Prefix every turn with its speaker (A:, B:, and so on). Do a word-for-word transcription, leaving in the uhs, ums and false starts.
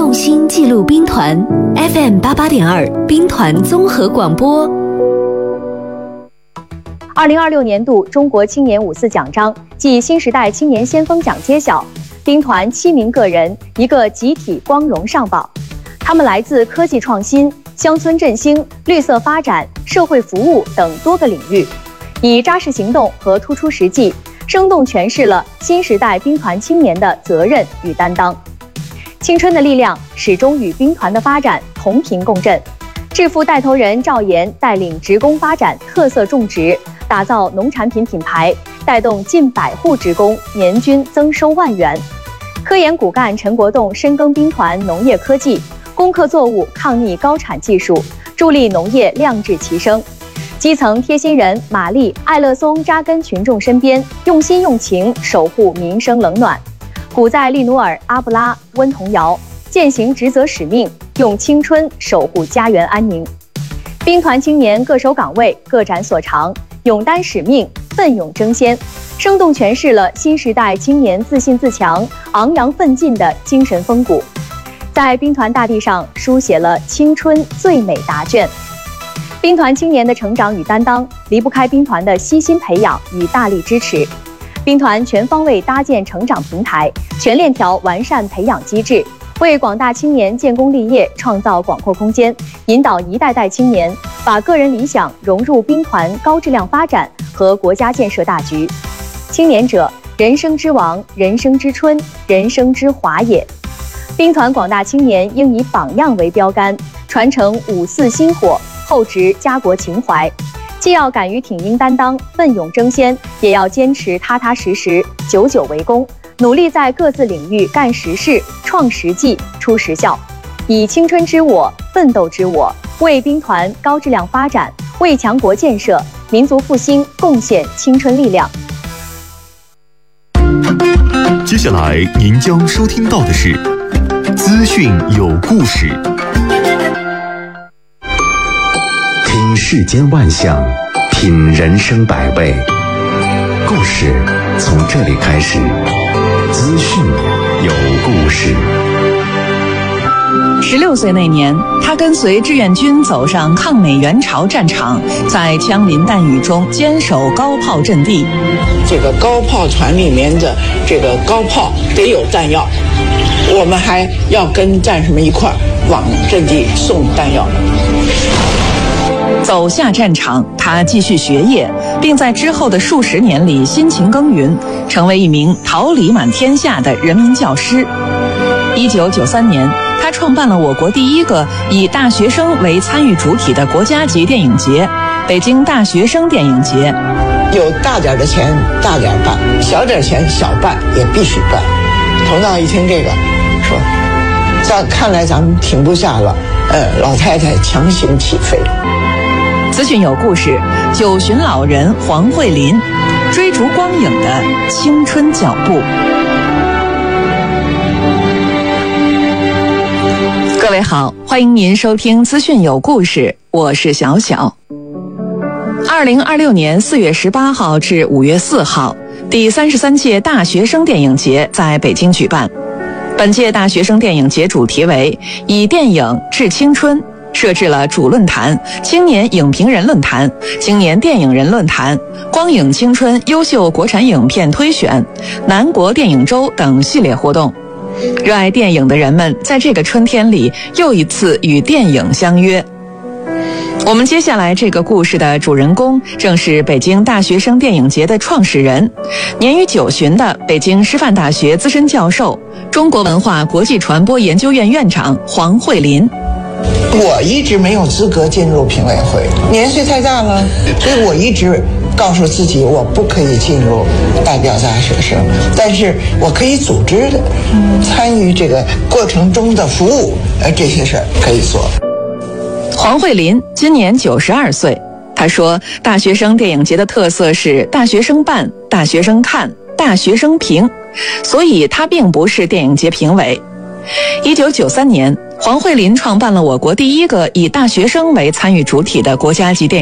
A: 用心记录兵团 F M 八八点二兵团综合广播。
B: 二零二六年度中国青年五四奖章暨新时代青年先锋奖揭晓，兵团七名个人一个集体光荣上报。他们来自科技创新、乡村振兴、绿色发展、社会服务等多个领域，以扎实行动和突出实际，生动诠释了新时代兵团青年的责任与担当。青春的力量始终与兵团的发展同频共振。致富带头人赵岩带领职工发展特色种植，打造农产品品牌，带动近百户职工年均增收万元。科研骨干陈国栋深耕兵团农业科技，攻克作物抗逆高产技术，助力农业亮质提升。基层贴心人玛丽、艾乐松扎根群众身边，用心用情守护民生冷暖。古在利努尔、阿布拉、温童瑶践行职责使命，用青春守护家园安宁。兵团青年各守岗位，各展所长，勇担使命，奋勇争先，生动诠释了新时代青年自信自强、昂扬奋进的精神风骨，在兵团大地上书写了青春最美答卷。兵团青年的成长与担当，离不开兵团的悉心培养与大力支持。兵团全方位搭建成长平台，全链条完善培养机制，为广大青年建功立业创造广阔空间，引导一代代青年把个人理想融入兵团高质量发展和国家建设大局。青年者，人生之王，人生之春，人生之华也。兵团广大青年应以榜样为标杆，传承五四薪火，厚植家国情怀。既要敢于挺膺担当、奋勇争先，也要坚持踏踏实实、久久为功，努力在各自领域干实事、创实际、出实效，以青春之我、奋斗之我，为兵团高质量发展、为强国建设、民族复兴贡献青春力量。
C: 接下来您将收听到的是资讯有故事。
D: 听世间万象，品人生百味，故事从这里开始。资讯有故事。
E: 十六岁那年，他跟随志愿军走上抗美援朝战场，在枪林弹雨中坚守高炮阵地。
F: 这个高炮船里面的这个高炮得有弹药，我们还要跟战士们一块儿往阵地送弹药。
E: 走下战场，他继续学业，并在之后的数十年里辛勤耕耘，成为一名桃李满天下的人民教师。一九九三年，他创办了我国第一个以大学生为参与主体的国家级电影节——北京大学生电影节。
F: 有大点的钱大点办，小点钱小办也必须办。头脑一听这个，说：“咱看来咱们停不下了。”呃，老太太强行起飞。
E: 资讯有故事，九旬老人黄慧林追逐光影的青春脚步。各位好，欢迎您收听资讯有故事，我是小小。二零二六年四月十八号至五月四号，第三十三届大学生电影节在北京举办。本届大学生电影节主题为以电影致青春，设置了主论坛、青年影评人论坛、青年电影人论坛、光影青春优秀国产影片推选、南国电影周等系列活动。热爱电影的人们在这个春天里又一次与电影相约。我们接下来这个故事的主人公正是北京大学生电影节的创始人，年逾九旬的北京师范大学资深教授、中国文化国际传播研究院院长黄慧林。
F: 我一直没有资格进入评委会，年岁太大了，所以我一直告诉自己我不可以进入代表大学生，但是我可以组织的参与这个过程中的服务，呃，这些事儿可以做。
E: 黄慧林今年九十二岁，他说大学生电影节的特色是大学生办、大学生看、大学生评，所以他并不是电影节评委。一九九三年，黄慧林创办了我国第一个以大学生为参与主体的国家级电影